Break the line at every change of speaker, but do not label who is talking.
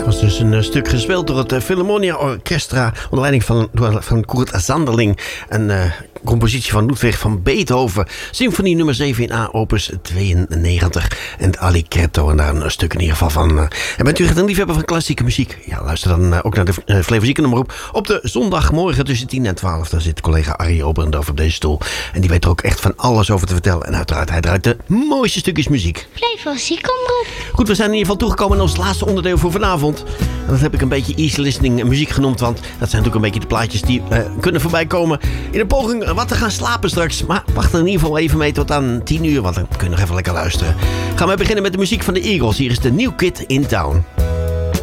was dus een stuk gespeeld door het Philharmonia Orchestra onder leiding van Kurt Sanderling. Een compositie van Ludwig van Beethoven. Symfonie nummer 7 in A, opus 92. En Ali Kerto en daar een stuk in ieder geval van. En bent u echt een liefhebber van klassieke muziek? Ja, luister dan ook naar de Flevozieke nummer op de zondagmorgen tussen 10 en 12. Daar zit collega Arie Oberendorf op deze stoel. En die weet er ook echt van alles over te vertellen. En uiteraard, hij draait de mooiste stukjes muziek.
Flevozieke omroep.
Goed, we zijn in ieder geval toegekomen aan ons laatste onderdeel voor vanavond. En dat heb ik een beetje easy listening muziek genoemd. Want dat zijn natuurlijk een beetje de plaatjes die kunnen voorbij komen in een poging wat te gaan slapen straks. Maar wacht er in ieder geval even mee tot aan 10 uur. Want dan kun je nog even lekker luisteren. Gaan we beginnen met de muziek van de Eagles. Hier is de New Kid in Town.